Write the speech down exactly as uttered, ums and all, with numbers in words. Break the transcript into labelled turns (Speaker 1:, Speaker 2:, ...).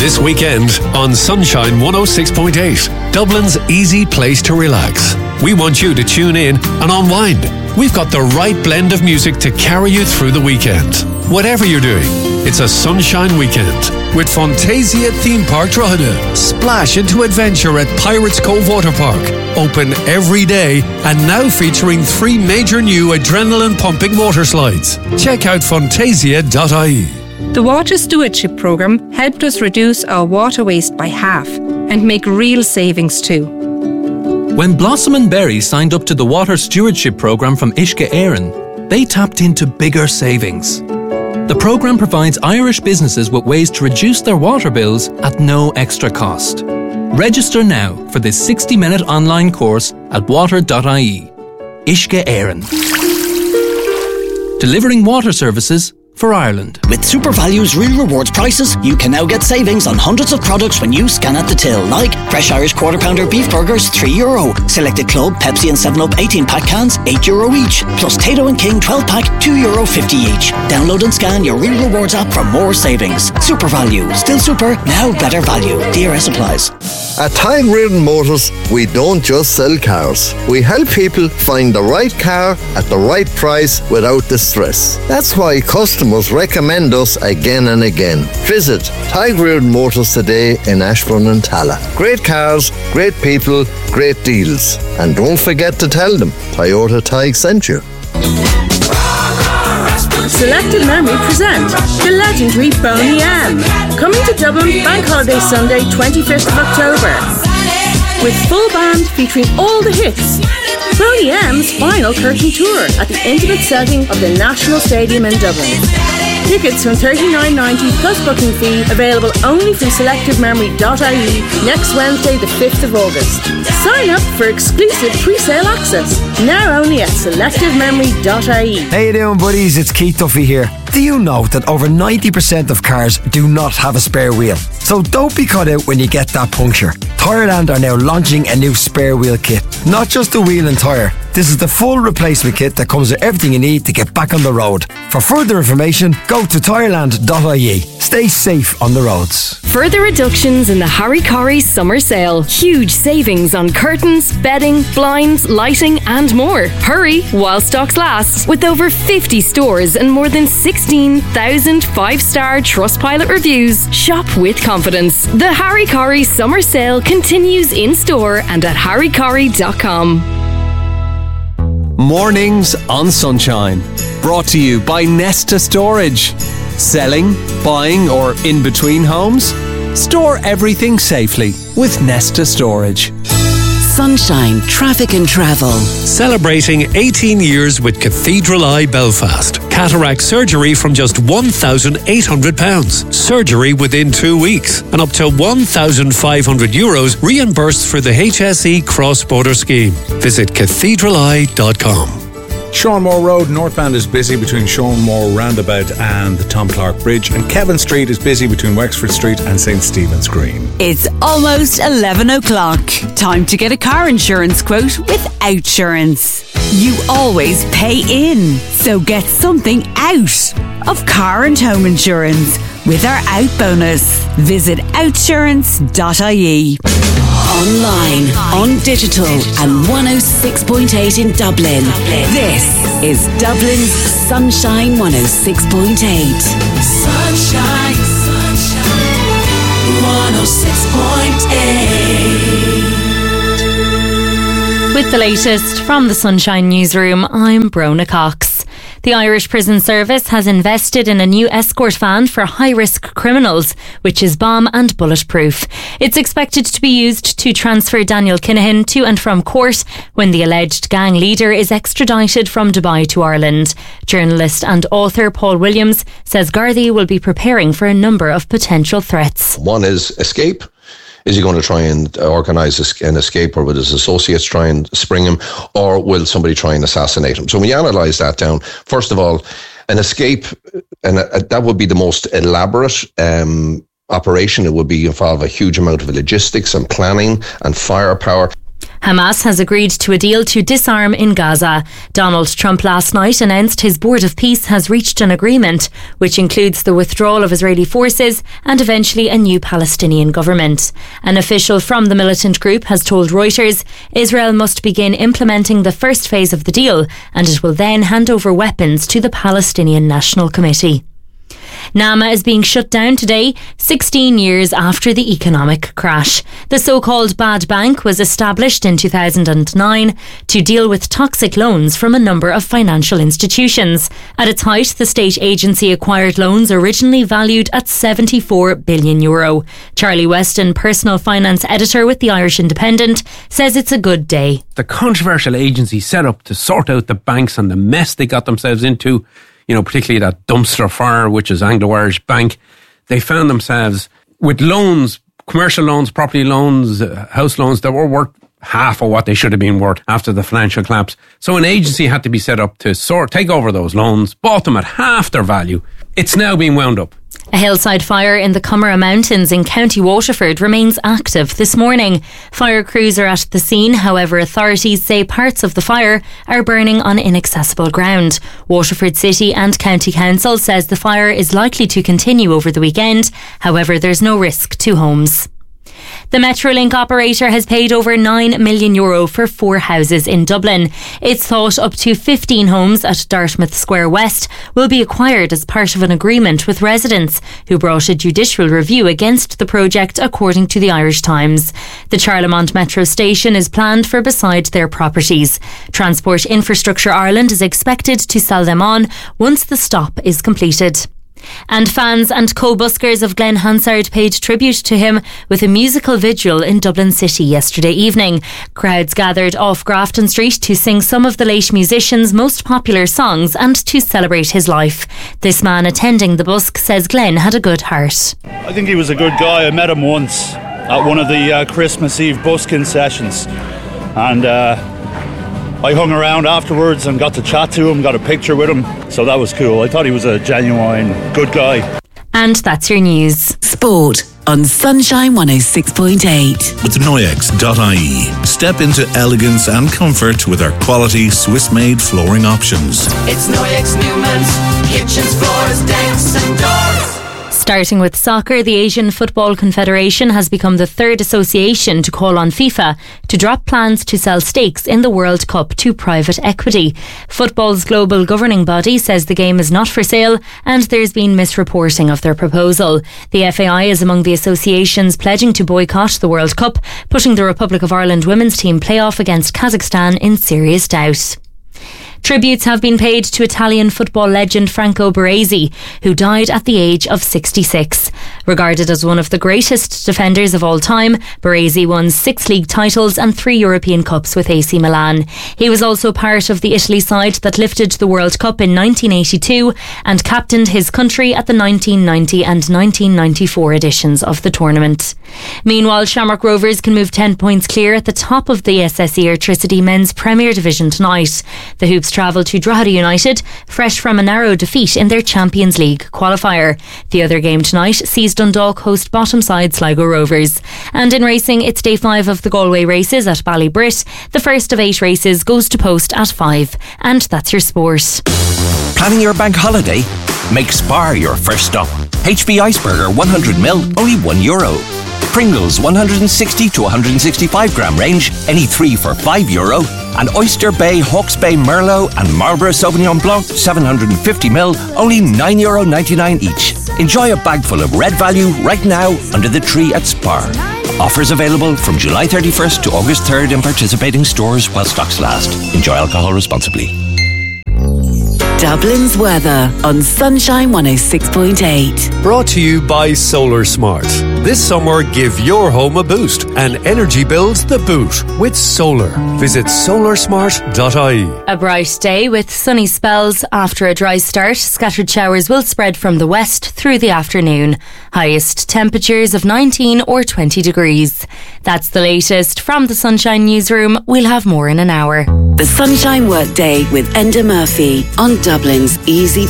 Speaker 1: This weekend on Sunshine one oh six point eight, Dublin's easy place to relax. We want you to tune in and unwind. We've got the right blend of music to carry you through the weekend. Whatever you're doing, it's a sunshine weekend with Fantasia Theme Park Drogheda. Splash into adventure at Pirates Cove Water Park. Open every day and now featuring three major new adrenaline-pumping water slides. Check out fantasia dot I E.
Speaker 2: The Water Stewardship Programme helped us reduce our water waste by half and make real savings too.
Speaker 3: When Blossom and Berry signed up to the Water Stewardship Programme from Uisce Éireann, they tapped into bigger savings. The programme provides Irish businesses with ways to reduce their water bills at no extra cost. Register now for this sixty-minute online course at water dot I E. Uisce Éireann. Delivering water services for Ireland.
Speaker 4: With Super Values Real Rewards prices, you can now get savings on hundreds of products when you scan at the till, like fresh Irish quarter pounder beef burgers, three euro. Selected Club, Pepsi and seven up eighteen pack cans, eight euro each. Plus Tato and King twelve pack, two euro fifty each. Download and scan your Real Rewards app for more savings. Super Value. Still super, now better value. D R S applies.
Speaker 5: At Tide Reardon Motors, we don't just sell cars. We help people find the right car at the right price without the stress. That's why customers recommend us again and again. Visit Tide Reardon Motors today in Ashbourne and Tala. Great cars, great people, great deals. And don't forget to tell them Toyota Tige sent you.
Speaker 6: Selected Memory present the legendary Boney M, coming to Dublin Bank Holiday Sunday twenty-fifth of October with full band featuring all the hits. Boney M's final curtain tour at the intimate setting of the National Stadium in Dublin. Tickets from thirty-nine ninety plus booking fee, available only from selective memory dot I E next Wednesday the fifth of August. Sign up for exclusive pre-sale access, now only at selective memory dot I E.
Speaker 7: How you doing, buddies? It's Keith Duffy here. Do you know that over ninety percent of cars do not have a spare wheel? So don't be caught out when you get that puncture. Tyreland are now launching a new spare wheel kit. Not just a wheel and tyre. This is the full replacement kit that comes with everything you need to get back on the road. For further information, go to tyreland dot I E. Stay safe on the roads.
Speaker 8: Further reductions in the Harry Corrie summer sale. Huge savings on curtains, bedding, blinds, lighting and more. Hurry while stocks last. With over fifty stores and more than sixteen thousand five-star Trustpilot reviews, shop with confidence. The Harry Corrie summer sale continues in store and at harry corrie dot com.
Speaker 9: Mornings on Sunshine, brought to you by Nesta Storage. Selling, buying or in between homes? Store everything safely with Nesta Storage.
Speaker 10: Sunshine Traffic and Travel.
Speaker 1: Celebrating eighteen years with Cathedral Eye Belfast. Cataract surgery from just one thousand eight hundred pounds. Surgery within two weeks. And up to one thousand five hundred euros reimbursed for the H S E cross-border scheme. Visit cathedral eye dot com.
Speaker 11: Seanmore Road northbound is busy between Seanmore Roundabout and the Tom Clark Bridge, and Kevin Street is busy between Wexford Street and St Stephen's Green.
Speaker 12: It's almost eleven o'clock. Time to get a car insurance quote with Outsurance. You always pay in, so get something out of car and home insurance with our Out bonus. Visit outsurance dot I E.
Speaker 10: Online, on digital, and one oh six point eight in Dublin. This is Dublin's Sunshine one oh six point eight.
Speaker 13: Sunshine, sunshine, one oh six point eight.
Speaker 14: With the latest from the Sunshine Newsroom, I'm Brona Cox. The Irish Prison Service has invested in a new escort van for high-risk criminals, which is bomb and bulletproof. It's expected to be used to transfer Daniel Kinahan to and from court when the alleged gang leader is extradited from Dubai to Ireland. Journalist and author Paul Williams says Gardaí will be preparing for a number of potential threats.
Speaker 15: One is escape. Is he going to try and organise an escape, or will his associates try and spring him, or will somebody try and assassinate him? So when you analyse that down, first of all, an escape, and that would be the most elaborate um, operation. It would be involve a huge amount of logistics and planning and firepower.
Speaker 14: Hamas has agreed to a deal to disarm in Gaza. Donald Trump last night announced his Board of Peace has reached an agreement, which includes the withdrawal of Israeli forces and eventually a new Palestinian government. An official from the militant group has told Reuters Israel must begin implementing the first phase of the deal, and it will then hand over weapons to the Palestinian National Committee. NAMA is being shut down today, sixteen years after the economic crash. The so-called Bad Bank was established in two thousand nine to deal with toxic loans from a number of financial institutions. At its height, the state agency acquired loans originally valued at seventy-four billion euro. Charlie Weston, personal finance editor with the Irish Independent, says it's a good day.
Speaker 16: The controversial agency set up to sort out the banks and the mess they got themselves into, you know, particularly that dumpster fire, which is Anglo-Irish Bank, they found themselves with loans, commercial loans, property loans, uh, house loans that were worth half of what they should have been worth after the financial collapse. So an agency had to be set up to sort, take over those loans, bought them at half their value. It's now been wound up.
Speaker 14: A hillside fire in the Coomera Mountains in County Waterford remains active this morning. Fire crews are at the scene, however authorities say parts of the fire are burning on inaccessible ground. Waterford City and County Council says the fire is likely to continue over the weekend, however there's no risk to homes. The Metrolink operator has paid over nine million euro for four houses in Dublin. It's thought up to fifteen homes at Dartmouth Square West will be acquired as part of an agreement with residents who brought a judicial review against the project, according to the Irish Times. The Charlemont Metro station is planned for beside their properties. Transport Infrastructure Ireland is expected to sell them on once the stop is completed. And fans and co-buskers of Glenn Hansard paid tribute to him with a musical vigil in Dublin City yesterday evening. Crowds gathered off Grafton Street to sing some of the late musician's most popular songs and to celebrate his life. This man attending the busk says Glenn had a good heart.
Speaker 17: I think he was a good guy. I met him once at one of the uh, Christmas Eve busking sessions, and uh, I hung around afterwards and got to chat to him, got a picture with him, so that was cool. I thought he was a genuine good guy.
Speaker 14: And that's your news.
Speaker 10: Sport on Sunshine one oh six point eight.
Speaker 18: With Noyex dot I E, step into elegance and comfort with our quality Swiss-made flooring options.
Speaker 13: It's Noyex Newman's kitchens, floors, decks and doors.
Speaker 14: Starting with soccer, the Asian Football Confederation has become the third association to call on FIFA to drop plans to sell stakes in the World Cup to private equity. Football's global governing body says the game is not for sale and there's been misreporting of their proposal. The F A I is among the associations pledging to boycott the World Cup, putting the Republic of Ireland women's team playoff against Kazakhstan in serious doubt. Tributes have been paid to Italian football legend Franco Baresi, who died at the age of sixty-six. Regarded as one of the greatest defenders of all time, Baresi won six league titles and three European Cups with A C Milan. He was also part of the Italy side that lifted the World Cup in nineteen eighty-two and captained his country at the nineteen ninety and nineteen ninety-four editions of the tournament. Meanwhile, Shamrock Rovers can move ten points clear at the top of the S S E Airtricity Men's Premier Division tonight. The Hoops travel to Drogheda United, fresh from a narrow defeat in their Champions League qualifier. The other game tonight sees Dundalk host bottom side Sligo Rovers. And in racing, it's day five of the Galway races at Ballybrit. The first of eight races goes to post at five. And that's your sport.
Speaker 19: Planning your bank holiday? Make Spar your first stop. H B Iceberger one hundred mil, only one euro. Pringles one hundred sixty to one hundred sixty-five gram range, any three for five euro. And Oyster Bay, Hawke's Bay Merlot and Marlborough Sauvignon Blanc seven hundred fifty mil, only nine euro ninety-nine each. Enjoy a bag full of red value right now under the tree at Spar. Offers available from July thirty-first to August third in participating stores while stocks last. Enjoy alcohol responsibly.
Speaker 10: Dublin's weather on Sunshine one oh six point eight.
Speaker 1: Brought to you by Solar Smart. This summer, give your home a boost and energy bills the boot with solar. Visit solar smart dot I E.
Speaker 14: A bright day with sunny spells after a dry start. Scattered showers will spread from the west through the afternoon. Highest temperatures of nineteen or twenty degrees. That's the latest from the Sunshine Newsroom. We'll have more in an hour.
Speaker 10: The Sunshine Workday with Enda Murphy on Dublin's Easy